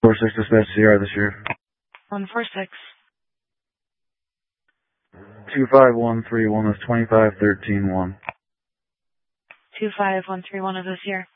46 dispatch Sierra this year. 146. 25131 is 25131. 25131 of this year.